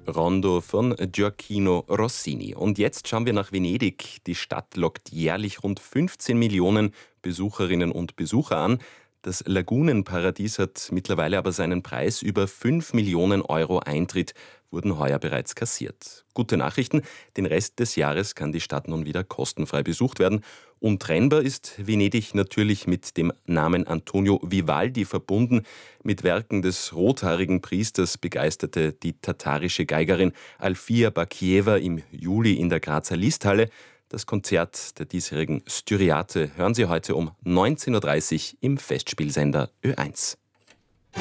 Rondo von Gioacchino Rossini. Und jetzt schauen wir nach Venedig. Die Stadt lockt jährlich rund 15 Millionen Besucherinnen und Besucher an. Das Lagunenparadies hat mittlerweile aber seinen Preis. Über 5 Millionen Euro Eintritt wurden heuer bereits kassiert. Gute Nachrichten, den Rest des Jahres kann die Stadt nun wieder kostenfrei besucht werden. Untrennbar ist Venedig natürlich mit dem Namen Antonio Vivaldi verbunden. Mit Werken des rothaarigen Priesters begeisterte die tatarische Geigerin Alfia Bakieva im Juli in der Grazer Listhalle. Das Konzert der diesjährigen Styriate hören Sie heute um 19:30 Uhr im Festspielsender Ö1.